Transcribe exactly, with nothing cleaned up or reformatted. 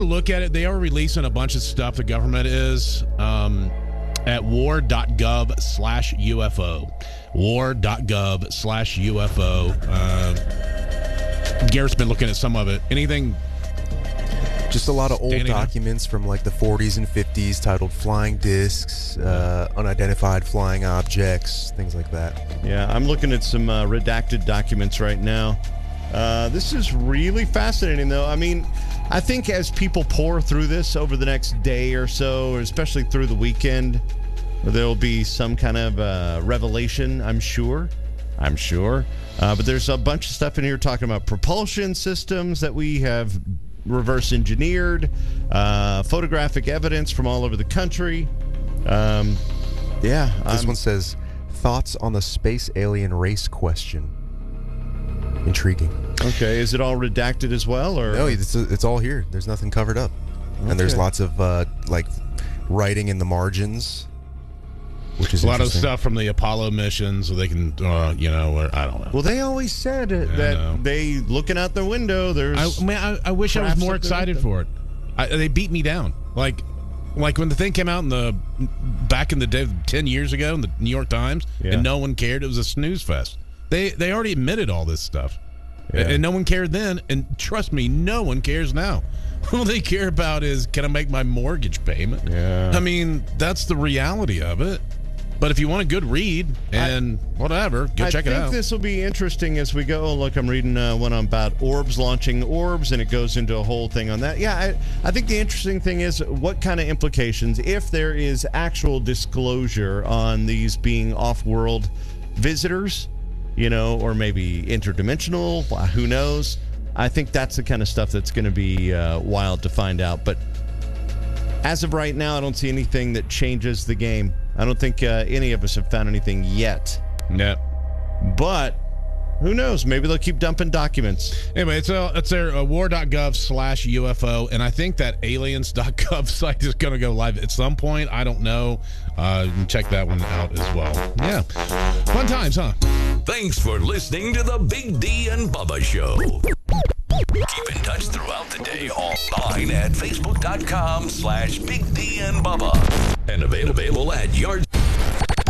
look at it, they are releasing a bunch of stuff. The government is um, at war.gov slash UFO. War.gov slash UFO. Uh, Garrett's been looking at some of it. Anything? Just a lot of old documents up? from like the forties and fifties titled flying discs, uh, unidentified flying objects, things like that. Yeah, I'm looking at some uh, redacted documents right now. Uh, this is really fascinating, though. I mean, I think as people pour through this over the next day or so, or especially through the weekend, there will be some kind of uh, revelation, I'm sure. I'm sure. Uh, but there's a bunch of stuff in here talking about propulsion systems that we have reverse engineered, uh, photographic evidence from all over the country. Um, yeah. This I'm, one says, thoughts on the space alien race question. Intriguing. Okay, is it all redacted as well? Or no, it's, it's all here. There's nothing covered up. Okay. And there's lots of uh, like writing in the margins, which is a lot of stuff from the Apollo missions, so they can, uh, you know, or, I don't know. Well, they always said yeah, that they looking out the window. There's. I, man, I, I wish I was more excited for it. I, they beat me down, like, like when the thing came out in the back in the day, ten years ago, in the New York Times, yeah. and no one cared. It was a snooze fest. They they already admitted all this stuff, yeah. and no one cared then. And trust me, no one cares now. All they care about is, can I make my mortgage payment? Yeah. I mean, that's the reality of it. But if you want a good read and I, whatever, go check it out. I think this will be interesting as we go. Look, I'm reading uh, one on about orbs launching orbs, and it goes into a whole thing on that. Yeah, I, I think the interesting thing is what kind of implications, if there is actual disclosure on these being off-world visitors, you know, or maybe interdimensional, who knows? I think that's the kind of stuff that's going to be uh, wild to find out. But as of right now, I don't see anything that changes the game. I don't think uh, any of us have found anything yet. No. But who knows? Maybe they'll keep dumping documents. Anyway, it's, uh, it's their uh, war.gov slash UFO, and I think that aliens dot gov site is going to go live at some point. I don't know. Uh, you can check that one out as well. Yeah. Fun times, huh? Thanks for listening to the Big D and Bubba Show. Keep in touch throughout the day online at facebook.com slash Big D and Bubba. And available at Yard.